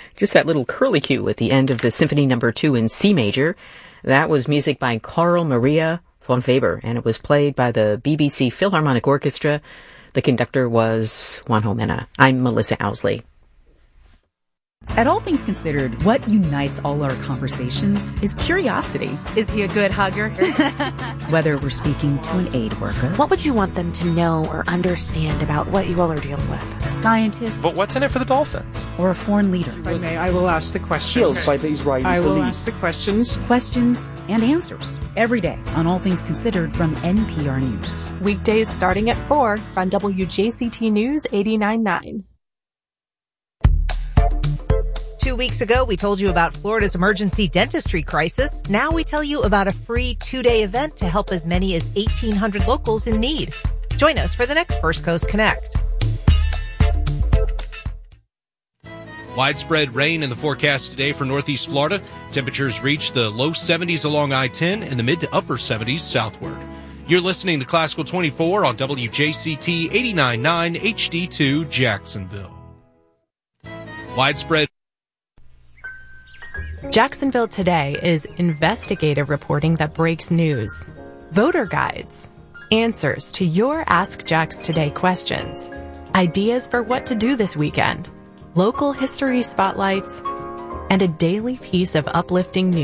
Just that little curlicue at the end of the Symphony No. 2 in C major. That was music by Carl Maria von Weber, and it was played by the BBC Philharmonic Orchestra. The conductor was Juanjo Mena. I'm Melissa Owsley. At All Things Considered, what unites all our conversations is curiosity. Is he a good hugger? Whether we're speaking to an aid worker. What would you want them to know or understand about what you all are dealing with? A scientist. But what's in it for the Dolphins? Or a foreign leader. If I may, I will ask the questions. By the Israeli I will police. ask the questions. Questions and answers. Every day on All Things Considered from NPR News. Weekdays starting at 4 on WJCT News 89.9. 2 weeks ago, we told you about Florida's emergency dentistry crisis. Now we tell you about a free 2-day event to help as many as 1,800 locals in need. Join us for the next First Coast Connect. Widespread rain in the forecast today for Northeast Florida. Temperatures reach the low 70s along I-10 and the mid to upper 70s southward. You're listening to Classical 24 on WJCT 89.9 HD2 Jacksonville. Widespread. Jacksonville Today is investigative reporting that breaks news, voter guides, answers to your Ask Jax Today questions, ideas for what to do this weekend, local history spotlights, and a daily piece of uplifting news.